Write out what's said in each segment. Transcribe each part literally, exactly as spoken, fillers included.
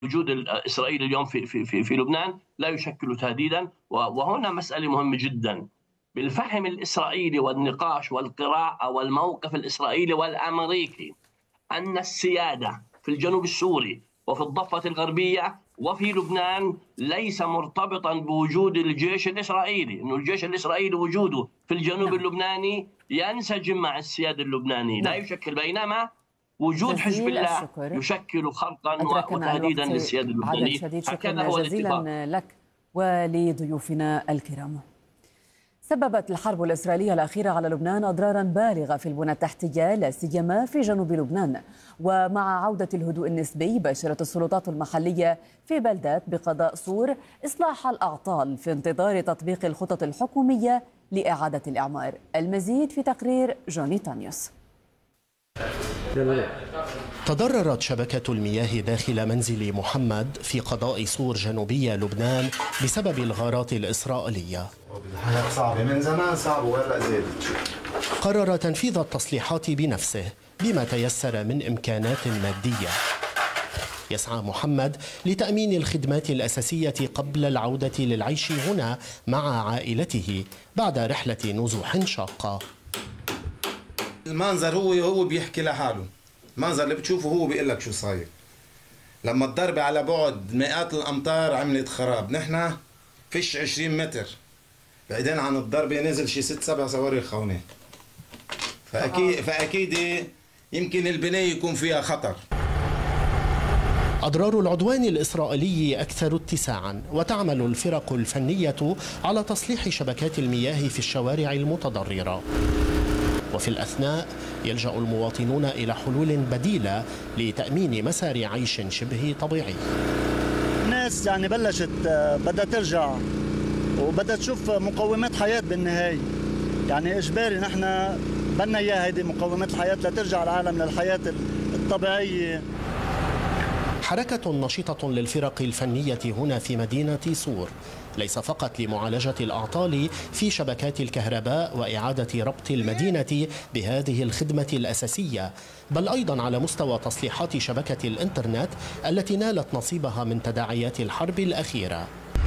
وجود إسرائيل اليوم في في في, في لبنان لا يشكل تهديدا. وهنا مسألة مهمة جدا بالفهم الإسرائيلي والنقاش والقراءة والموقف الإسرائيلي والأمريكي، أن السيادة في الجنوب السوري وفي الضفة الغربية وفي لبنان ليس مرتبطا بوجود الجيش الإسرائيلي، إنه الجيش الإسرائيلي وجوده في الجنوب نعم. اللبناني ينسجم مع السيادة اللبناني، نعم. لا يشكل، بينما وجود حزب الله الشكر. يشكل خرقا وتهديدا للسيادة اللبنانية. شكرا جزيلا لك ولضيوفنا الكرام. سببت الحرب الإسرائيلية الأخيرة على لبنان أضرارا بالغة في البنى التحتية لا سيما في جنوب لبنان، ومع عودة الهدوء النسبي باشرت السلطات المحلية في بلدات بقضاء صور إصلاح الأعطال في انتظار تطبيق الخطط الحكومية لإعادة الإعمار. المزيد في تقرير جوني تانيوس. تضررت شبكة المياه داخل منزل محمد في قضاء صور جنوبية لبنان بسبب الغارات الإسرائيلية. صعبة من زمان، صعبة وهلا زادت. قرر تنفيذ التصليحات بنفسه بما تيسر من إمكانات مادية. يسعى محمد لتأمين الخدمات الأساسية قبل العودة للعيش هنا مع عائلته بعد رحلة نزوح شاقة. المنظر هو هو بيحكي لحاله، المنظر اللي بتشوفه هو بيقول لك شو صاير. لما الضربة على بعد مئات الأمتار عملت خراب، نحن فيش عشرين متر بعيدين عن الضربة نزل شي ست سبع صواريخ خونة، فأكيد فأكيد يمكن البناية يكون فيها خطر. أضرار العدوان الإسرائيلي أكثر اتساعا، وتعمل الفرق الفنية على تصليح شبكات المياه في الشوارع المتضررة، وفي الأثناء يلجأ المواطنون إلى حلول بديلة لتأمين مسار عيش شبه طبيعي. الناس يعني بلشت بدها ترجع وبدها تشوف مقومات حياة بالنهاية، يعني إجباري نحن بدنا إياها هيدي مقومات الحياة لترجع العالم للحياة الطبيعية. حركة نشيطة للفرق الفنية هنا في مدينة صور، ليس فقط لمعالجة الأعطال في شبكات الكهرباء وإعادة ربط المدينة بهذه الخدمة الأساسية، بل أيضا على مستوى تصليحات شبكة الإنترنت التي نالت نصيبها من تداعيات الحرب الأخيرة.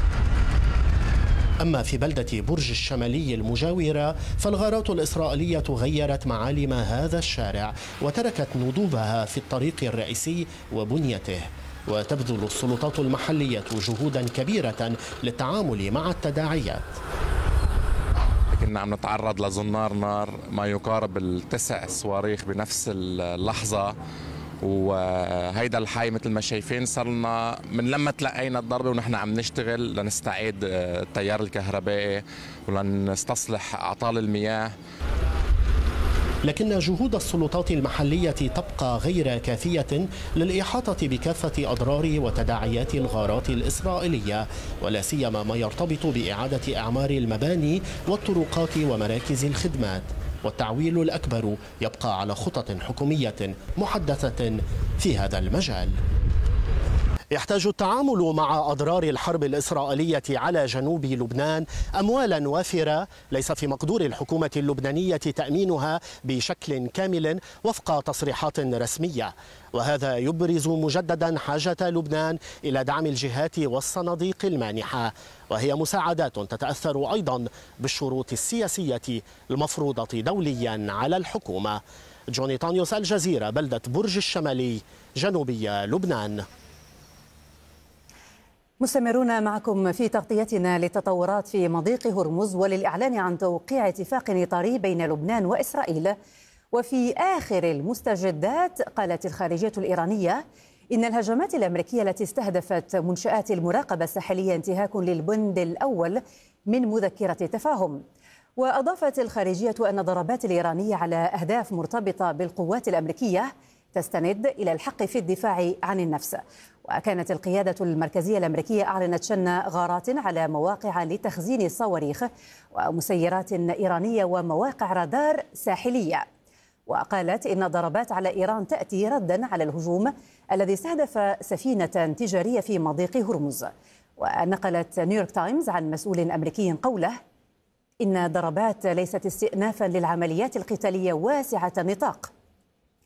أما في بلدة برج الشمالي المجاورة فالغارات الإسرائيلية غيرت معالم هذا الشارع وتركت ندوبها في الطريق الرئيسي وبنيته، وتبذل السلطات المحلية جهودا كبيرة للتعامل مع التداعيات. كنا عم نتعرض لزنار نار ما يقارب التسع صواريخ بنفس اللحظة، وهيدا الحي مثل ما شايفين صار لنا من لما تلقينا الضربة ونحن عم نشتغل لنستعيد التيار الكهربائي ولنستصلح أعطال المياه. لكن جهود السلطات المحلية تبقى غير كافية للإحاطة بكافة أضرار وتداعيات الغارات الإسرائيلية، ولا سيما ما يرتبط بإعادة إعمار المباني والطرقات ومراكز الخدمات. والتعويل الأكبر يبقى على خطط حكومية محدثة في هذا المجال. يحتاج التعامل مع أضرار الحرب الإسرائيلية على جنوب لبنان أموالا وافرة ليس في مقدور الحكومة اللبنانية تأمينها بشكل كامل وفق تصريحات رسمية، وهذا يبرز مجددا حاجة لبنان إلى دعم الجهات والصناديق المانحة، وهي مساعدات تتأثر أيضا بالشروط السياسية المفروضة دوليا على الحكومة. جوني تانيوس، الجزيرة، بلدة برج الشمالي، جنوبي لبنان. مستمرون معكم في تغطيتنا للتطورات في مضيق هرمز وللإعلان عن توقيع اتفاق إطاري بين لبنان وإسرائيل. وفي آخر المستجدات قالت الخارجية الإيرانية إن الهجمات الأمريكية التي استهدفت منشآت المراقبة الساحلية انتهاك للبند الأول من مذكرة تفاهم. وأضافت الخارجية أن الضربات الإيرانية على أهداف مرتبطة بالقوات الأمريكية تستند إلى الحق في الدفاع عن النفس. وكانت القيادة المركزية الأمريكية أعلنت شن غارات على مواقع لتخزين الصواريخ ومسيرات إيرانية ومواقع رادار ساحلية. وقالت إن الضربات على إيران تأتي ردا على الهجوم الذي استهدف سفينة تجارية في مضيق هرمز. ونقلت نيويورك تايمز عن مسؤول أمريكي قوله إن الضربات ليست استئنافا للعمليات القتالية واسعة النطاق.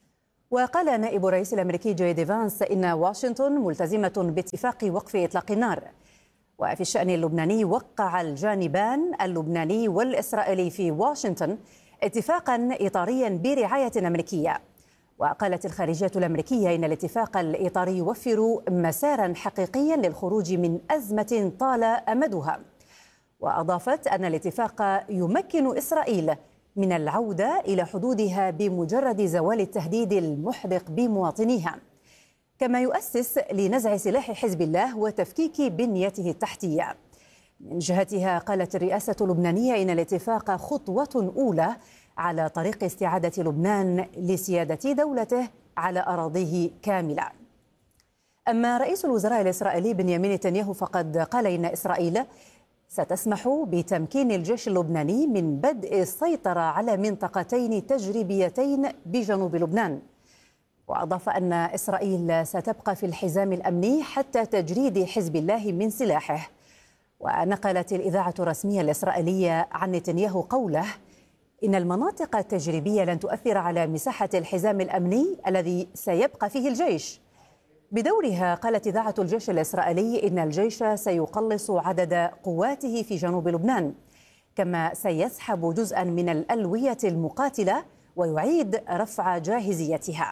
وقال نائب الرئيس الأمريكي جي دي فانس إن واشنطن ملتزمة باتفاق وقف إطلاق النار. وفي الشأن اللبناني وقع الجانبان اللبناني والإسرائيلي في واشنطن اتفاقا إطاريا برعاية أمريكية. وقالت الخارجية الأمريكية إن الاتفاق الإطاري يوفر مسارا حقيقيا للخروج من أزمة طال أمدها. وأضافت أن الاتفاق يمكن إسرائيل من العودة إلى حدودها بمجرد زوال التهديد المحدق بمواطنيها، كما يؤسس لنزع سلاح حزب الله وتفكيك بنيته التحتية. من جهتها قالت الرئاسة اللبنانية إن الاتفاق خطوة أولى على طريق استعادة لبنان لسيادة دولته على أراضيه كاملة. أما رئيس الوزراء الإسرائيلي بنيامين نتنياهو فقد قال إن إسرائيل ستسمح بتمكين الجيش اللبناني من بدء السيطرة على منطقتين تجريبيتين بجنوب لبنان. وأضاف أن إسرائيل ستبقى في الحزام الأمني حتى تجريد حزب الله من سلاحه. ونقلت الإذاعة الرسمية الإسرائيلية عن نتنياهو قوله إن المناطق التجريبية لن تؤثر على مساحة الحزام الأمني الذي سيبقى فيه الجيش. بدورها قالت إذاعة الجيش الإسرائيلي إن الجيش سيقلص عدد قواته في جنوب لبنان، كما سيسحب جزءا من الألوية المقاتلة ويعيد رفع جاهزيتها.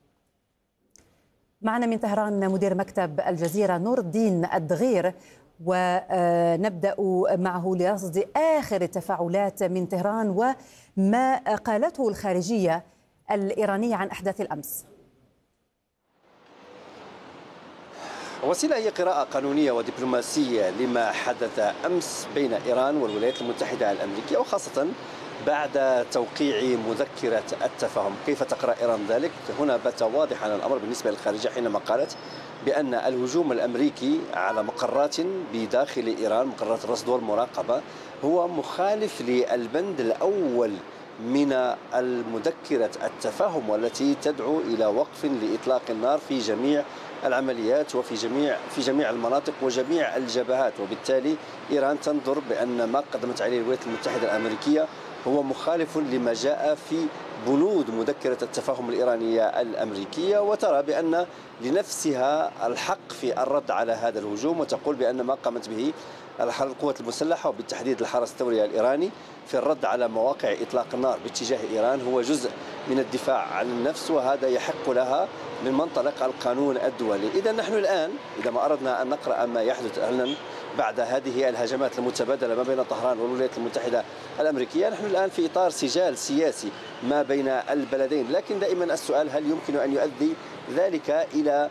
معنا من طهران مدير مكتب الجزيرة نور الدين الدغير، ونبدأ معه لرصد آخر التفاعلات من طهران وما قالته الخارجية الإيرانية عن أحداث الأمس. وسيلة هي قراءة قانونية ودبلوماسية لما حدث أمس بين إيران والولايات المتحدة الأمريكية، وخاصة بعد توقيع مذكرة التفاهم. كيف تقرأ إيران ذلك؟ هنا بات واضحا الأمر بالنسبة للخارجية حينما قالت بأن الهجوم الأمريكي على مقرات بداخل إيران، مقرات الرصد والمراقبة، هو مخالف للبند الأول من المذكرة التفاهم والتي تدعو إلى وقف لإطلاق النار في جميع العمليات وفي جميع في جميع المناطق وجميع الجبهات. وبالتالي إيران تنظر بأن ما قدمت عليه الولايات المتحدة الأمريكية هو مخالف لما جاء في بنود مذكرة التفاهم الإيرانية الأمريكية، وترى بأن لنفسها الحق في الرد على هذا الهجوم، وتقول بأن ما قامت به القوات المسلحة وبالتحديد الحرس الثوري الإيراني في الرد على مواقع إطلاق النار باتجاه إيران هو جزء من الدفاع عن النفس، وهذا يحق لها من منطلق القانون الدولي. إذا نحن الآن إذا ما أردنا أن نقرأ ما يحدث أهلا بعد هذه الهجمات المتبادلة ما بين طهران والولايات المتحدة الأمريكية، نحن الآن في إطار سجال سياسي ما بين البلدين، لكن دائما السؤال هل يمكن أن يؤدي ذلك إلى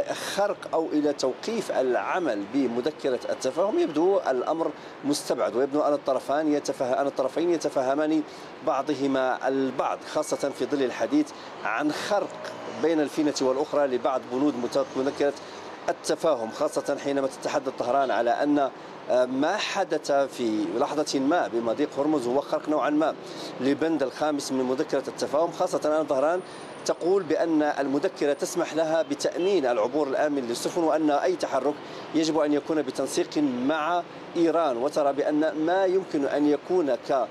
خرق أو إلى توقيف العمل بمذكرة التفاهم؟ يبدو الأمر مستبعد، ويبدو أن الطرفان يتفهم أن الطرفين يتفهمان بعضهما البعض، خاصة في ظل الحديث عن خرق بين الفينة والأخرى لبعض بنود مذكرة التفاهم، خاصة حينما تتحدث طهران على أن ما حدث في لحظة ما بمضيق هرمز هو خرق نوعا ما لبند الخامس من مذكرة التفاهم، خاصة أن طهران تقول بأن المذكرة تسمح لها بتأمين العبور الآمن للسفن، وأن أي تحرك يجب أن يكون بتنسيق مع إيران، وترى بأن ما يمكن أن يكون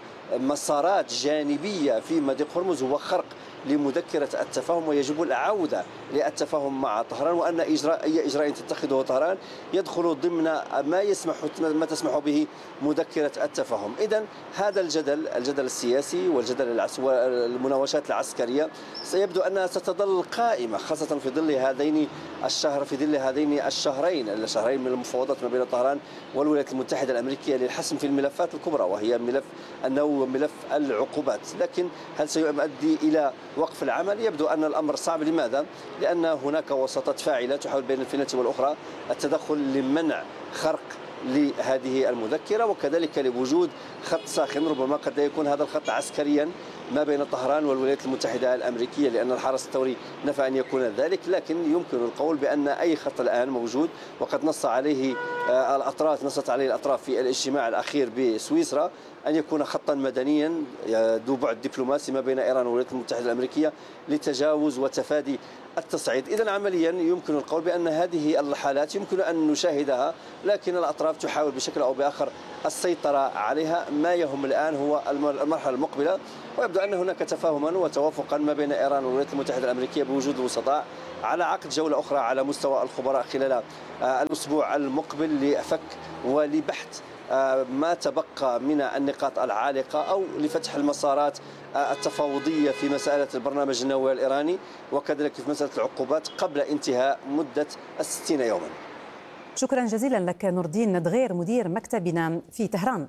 كمسارات جانبية في مضيق هرمز هو خرق لمذكرة التفاهم، ويجب العودة للتفاهم مع طهران، وأن إجراء أي إجراء تتخذه طهران يدخل ضمن ما يسمح ما تسمح به مذكرة التفاهم. إذن هذا الجدل الجدل السياسي والجدل المناوشات العسكرية سيبدو أنها ستظل قائمة، خاصة في ظل هذين الشهر في ظل هذين الشهرين الشهرين من المفاوضات ما بين طهران والولايات المتحدة الأمريكية للحسم في الملفات الكبرى، وهي ملف النووي وملف العقوبات. لكن هل سيؤدي إلى وقف العمل؟ يبدو أن الأمر صعب. لماذا؟ لأن هناك وساطات فاعلة تحاول بين الفينة والأخرى التدخل لمنع خرق لهذه المذكرة، وكذلك لوجود خط ساخن ربما قد يكون هذا الخط عسكريا ما بين طهران والولايات المتحدة الأمريكية، لأن الحرس الثوري نفى أن يكون ذلك، لكن يمكن القول بأن أي خط الآن موجود، وقد نص عليه الأطراف نصت عليه الأطراف في الاجتماع الأخير بسويسرا أن يكون خطا مدنيا ذو بعد دبلوماسي ما بين إيران والولايات المتحدة الأمريكية لتجاوز وتفادي التصعيد. إذن عمليا يمكن القول بأن هذه الحالات يمكن أن نشاهدها، لكن الأطراف تحاول بشكل أو بآخر السيطرة عليها. ما يهم الآن هو المرحلة المقبلة، ويبدو أن هناك تفاهما وتوافقا ما بين إيران والولايات المتحدة الأمريكية بوجود الوسطاء على عقد جولة أخرى على مستوى الخبراء خلال الأسبوع المقبل لفك ولبحث ما تبقى من النقاط العالقة أو لفتح المسارات التفاوضية في مسألة البرنامج النووي الإيراني، وكذلك في مسألة العقوبات قبل انتهاء مدة الستين يوما. شكرا جزيلا لك نور الدين دغير مدير مكتبنا في طهران.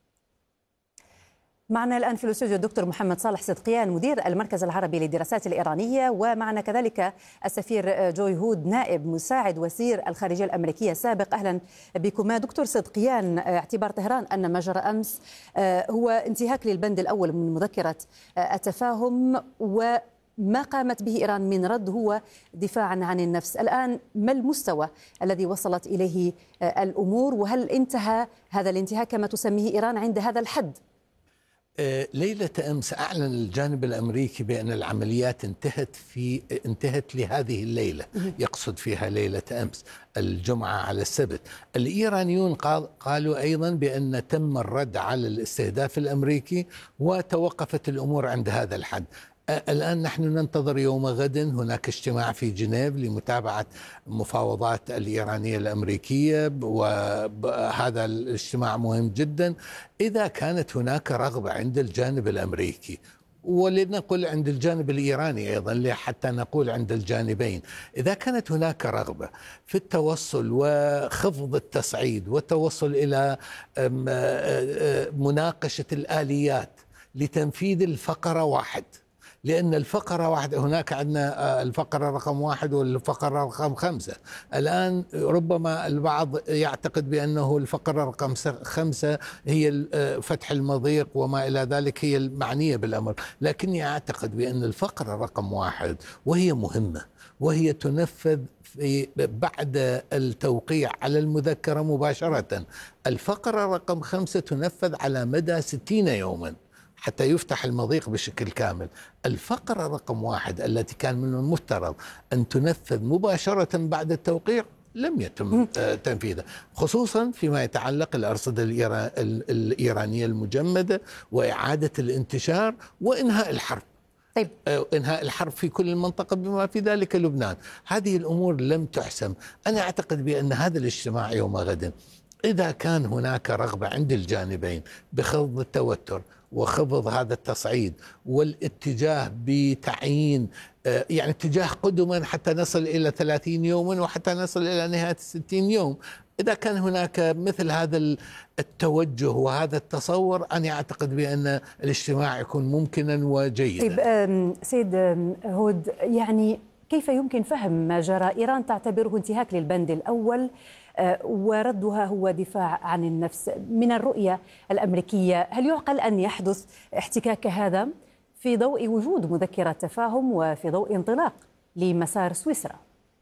معنا الآن في الاستوديو الدكتور محمد صالح صدقيان مدير المركز العربي للدراسات الإيرانية، ومعنا كذلك السفير جوي هود نائب مساعد وزير الخارجية الأمريكية السابق. أهلا بكما دكتور صدقيان. اعتبار طهران أن ما جرى أمس هو انتهاك للبند الأول من مذكرة التفاهم، وما قامت به إيران من رد هو دفاعا عن النفس. الآن ما المستوى الذي وصلت إليه الأمور، وهل انتهى هذا الانتهاك كما تسميه إيران عند هذا الحد؟ ليلة أمس أعلن الجانب الأمريكي بأن العمليات انتهت في انتهت لهذه الليلة، يقصد فيها ليلة أمس الجمعة على السبت. الإيرانيون قال قالوا أيضا بأن تم الرد على الاستهداف الأمريكي وتوقفت الأمور عند هذا الحد. الآن نحن ننتظر يوم غد هناك اجتماع في جنيف لمتابعة مفاوضات الإيرانية الأمريكية، وهذا الاجتماع مهم جدا. إذا كانت هناك رغبة عند الجانب الأمريكي، ولنقل عند الجانب الإيراني أيضا حتى نقول عند الجانبين، إذا كانت هناك رغبة في التوصل وخفض التصعيد والتوصل إلى مناقشة الآليات لتنفيذ الفقرة واحد، لأن الفقرة واحدة هناك عندنا الفقرة رقم واحد والفقرة رقم خمسة. الآن ربما البعض يعتقد بأنه الفقرة رقم خمسة هي فتح المضيق وما إلى ذلك هي المعنية بالأمر، لكني أعتقد بأن الفقرة رقم واحد وهي مهمة، وهي تنفذ في بعد التوقيع على المذكرة مباشرة. الفقرة رقم خمسة تنفذ على مدى ستين يوما حتى يفتح المضيق بشكل كامل. الفقرة رقم واحد التي كان من المفترض أن تنفذ مباشرة بعد التوقيع لم يتم تنفيذها، خصوصا فيما يتعلق الأرصدة الإيرانية المجمدة وإعادة الانتشار وإنهاء الحرب. طيب. إنهاء الحرب في كل المنطقة بما في ذلك لبنان. هذه الأمور لم تحسم. أنا أعتقد بأن هذا الاجتماع يوم غد إذا كان هناك رغبة عند الجانبين بخفض التوتر وخفض هذا التصعيد والاتجاه بتعيين يعني اتجاه قدما حتى نصل إلى ثلاثين يوما وحتى نصل إلى نهاية ستين يوم، إذا كان هناك مثل هذا التوجه وهذا التصور، أنا أعتقد بأن الاجتماع يكون ممكنا وجيدا. طيب سيد هود، يعني كيف يمكن فهم ما جرى؟ إيران تعتبره انتهاك للبند الأول وردها هو دفاع عن النفس. من الرؤية الأمريكية هل يعقل أن يحدث احتكاك كهذا في ضوء وجود مذكرة تفاهم وفي ضوء انطلاق لمسار سويسرا؟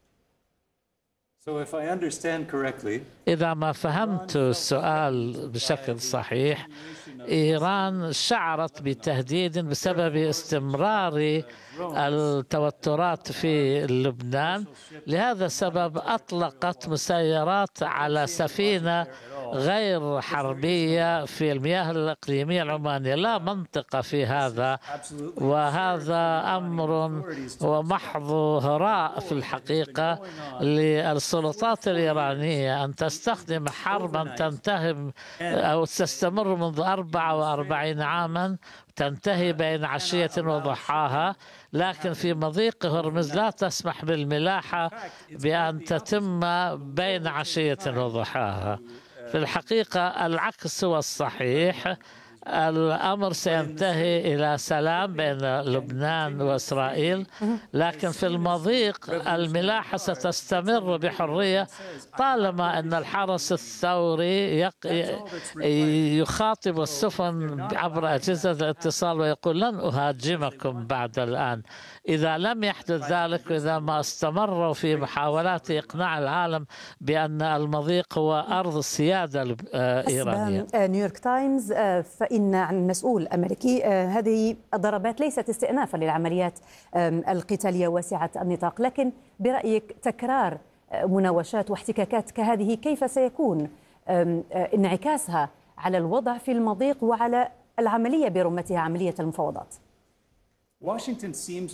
إذا ما فهمت السؤال بشكل صحيح، إيران شعرت بتهديد بسبب استمرار التوترات في لبنان، لهذا السبب أطلقت مسيرات على سفينة غير حربية في المياه الإقليمية العمانية. لا منطق في هذا، وهذا أمر ومحض هراء في الحقيقة للسلطات الإيرانية أن تستخدم حربا تنتهي أو تستمر منذ أربعة وأربعين عاما تنتهي بين عشية وضحاها، لكن في مضيق هرمز لا تسمح بالملاحة بأن تتم بين عشية وضحاها. في الحقيقة العكس هو الصحيح، الأمر سينتهي إلى سلام بين لبنان وإسرائيل، لكن في المضيق الملاحة ستستمر بحرية طالما أن الحرس الثوري يخاطب السفن عبر أجهزة الاتصال ويقول لن أهاجمكم بعد الآن. إذا لم يحدث ذلك، وإذا ما استمروا في محاولات إقناع العالم بأن المضيق هو أرض السيادة الإيرانية. نيويورك تايمز، إن عن مسؤول أمريكي هذه الضربات ليست استئنافا للعمليات القتالية واسعة النطاق، لكن برأيك تكرار مناوشات واحتكاكات كهذه كيف سيكون انعكاسها على الوضع في المضيق وعلى العملية برمتها عملية المفاوضات؟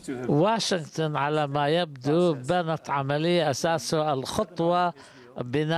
واشنطن على ما يبدو بنت عملية أساسها الخطوة بناء